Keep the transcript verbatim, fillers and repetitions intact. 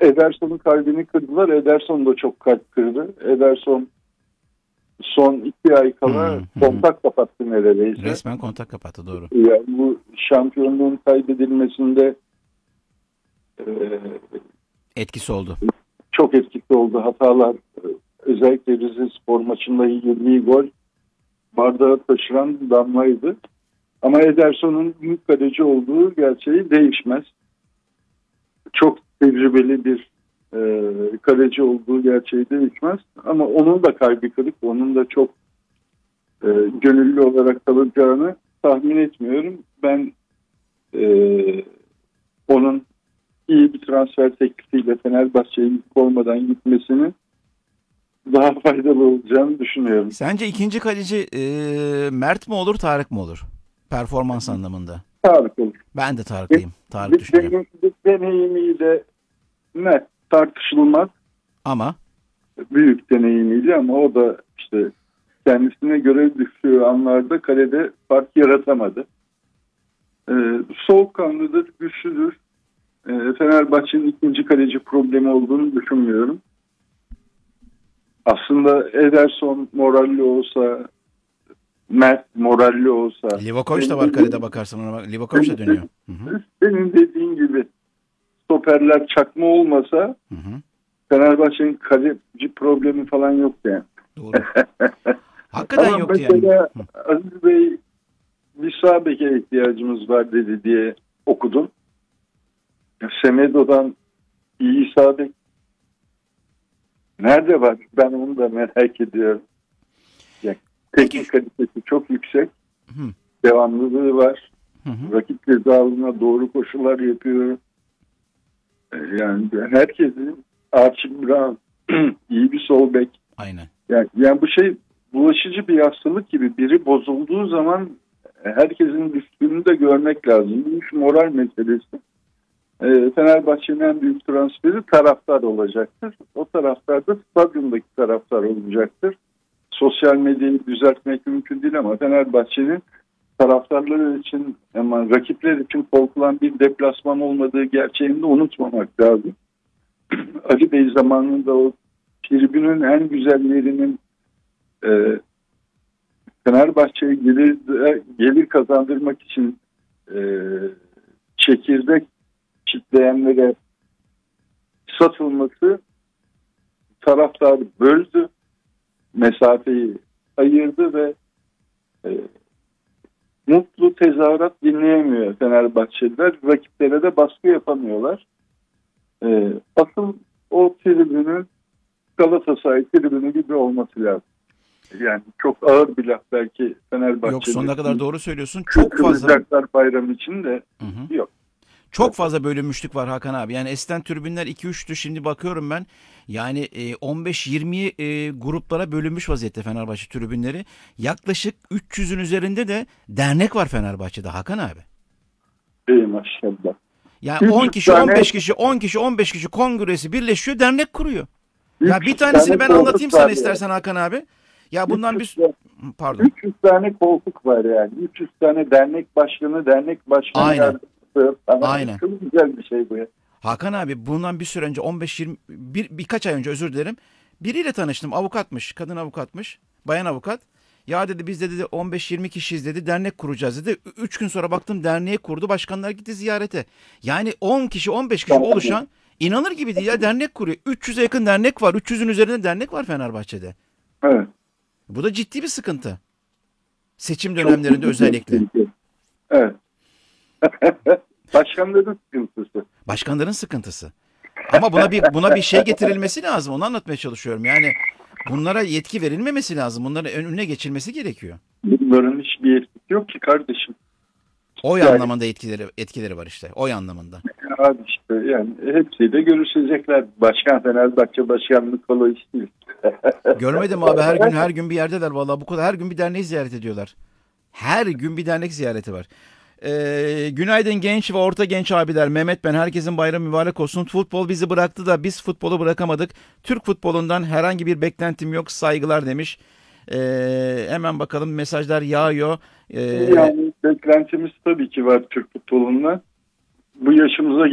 Ederson'un kalbini kırdılar. Ederson da çok kalp kırdı. Ederson son iki ay kala Hmm, kontak kapattı neredeyse. Resmen kontak kapattı, doğru. Yani bu şampiyonluğun kaybedilmesinde e, Etkisi oldu. çok etkili oldu. Hatalar, özellikle Rizespor maçında yediği gol bardağı taşıran damlaydı. Ama Ederson'un büyük kaleci olduğu gerçeği değişmez. Çok tecrübeli bir e, kaleci olduğu gerçeği değişmez. Ama onun da kalbi kırık, onun da çok e, gönüllü olarak kalacağını tahmin etmiyorum. Ben e, onun iyi bir transfer teklifiyle Fenerbahçe'ye olmadan gitmesini daha faydalı olacağını düşünüyorum. Sence ikinci kaleci e, Mert mi olur, Tarık mı olur? Performans anlamında. Tarık olur. Ben de Tarık'lıyım. Tarık düşünüyorum. Deneyimiyle ne tartışılmaz. Ama Büyük deneyimiyle, ama o da işte kendisine görev düştüğü anlarda kalede fark yaratamadı. Ee, soğukkanlıdır, güçlüdür. Ee, Fenerbahçe'nin ikinci kaleci problemi olduğunu düşünmüyorum. Aslında Ederson moralli olsa, Mert moralli olsa. Livakovic da var kalede, bakarsan ona bak. Livakovic de dönüyor. Hı hı. Senin dediğin gibi stoperler çakma olmasa Hı hı. Fenerbahçe'nin kaleci problemi falan yok yani. Doğru. Hakikaten Ama yoktu mesela yani. Aziz Bey bir sağ beke ihtiyacımız var dedi diye okudum. Semedo'dan iyi sağ bek nerede var? Ben onu da merak ediyorum. Yani teknik kalitesi çok yüksek. Hı. Devamlılığı var. Hı hı. Rakip cezalarına doğru koşular yapıyor. Yani herkesin Archie Brown iyi bir sol bek. Aynen. Yani, yani bu şey bulaşıcı bir hastalık gibi, biri bozulduğu zaman herkesin düştüğünü de görmek lazım. Bu iş moral meselesi. E, Fenerbahçe'nin en büyük transferi taraftar olacaktır. O taraftar da stadyumdaki taraftar olacaktır. Sosyal medyayı düzeltmek mümkün değil ama Fenerbahçe'nin taraftarları için, ama rakipler için korkulan bir deplasman olmadığı gerçeğini de unutmamak lazım. Ali Bey zamanında o tribünün en güzel yerinin e, Fenerbahçe'ye gelir, gelir kazandırmak için e, çekirdek çitleyenlere satılması taraftarı böldü, mesafeyi ayırdı ve e, mutlu tezahürat dinleyemiyor Fenerbahçeliler. Rakiplere de baskı yapamıyorlar. E, asıl o tribünün Galatasaray tribünü gibi olması lazım. Yani çok ağır bir laf belki Fenerbahçe'de. Yok, sonuna kadar doğru söylüyorsun. Çok fazla Kıvırcaklar bayram için de hı hı. yok. Çok fazla bölünmüşlük var Hakan abi. Yani eskiden tribünler iki üçtü. Şimdi bakıyorum ben. Yani on beş yirmi e, gruplara bölünmüş vaziyette Fenerbahçe tribünleri. Yaklaşık üç yüzün üzerinde de dernek var Fenerbahçe'de Hakan abi. İyi maşallah. Yani on kişi, tane, on beş kişi, on kişi, on beş kişi kongresi birleşiyor, dernek kuruyor. Ya bir üç tanesini ben anlatayım sana var istersen Hakan abi. Ya bundan bir pardon. üç yüz tane koltuk var yani. üç yüz tane dernek başkanı, dernek başkanı Aynen. yardımcısı. Aynen. Çok güzel bir şey bu ya. Hakan abi bundan bir süre önce on beş yirmi bir, birkaç ay önce özür dilerim. Biriyle tanıştım. Avukatmış. Kadın avukatmış. Bayan avukat. Ya dedi biz de dedi on beş yirmi kişiyiz dedi. Dernek kuracağız dedi. Üç gün sonra baktım derneği kurdu. Başkanlar gitti ziyarete. Yani on kişi on beş kişi oluşan, inanır gibi değil ya, dernek kuruyor. üç yüze yakın dernek var. üç yüzün üzerinde dernek var Fenerbahçe'de. Evet. Bu da ciddi bir sıkıntı. Seçim dönemlerinde özellikle. Evet. Başkanların sıkıntısı. Başkanların sıkıntısı. Ama buna bir buna bir şey getirilmesi lazım. Onu anlatmaya çalışıyorum. Yani bunlara yetki verilmemesi lazım. Bunların önüne geçilmesi gerekiyor. Bunların hiçbir etkisi yok ki kardeşim. Oy yani, anlamında etkileri etkileri var işte. Oy anlamında. Abi işte yani hepsiyle görüşecekler. Başkan, Fenerbahçe başkanlık kolay iş değil. Görmedim abi, her gün her gün bir yerdeler vallahi, bu kadar her gün bir derneği ziyaret ediyorlar. Her gün bir dernek ziyareti var. Ee, günaydın genç ve orta genç abiler. Mehmet ben, herkesin bayramı mübarek olsun. Futbol bizi bıraktı da biz futbolu bırakamadık. Türk futbolundan herhangi bir beklentim yok, saygılar demiş. Ee, hemen bakalım, mesajlar yağıyor. Ee, yani beklentimiz tabii ki var Türk futbolundan. Bu yaşımıza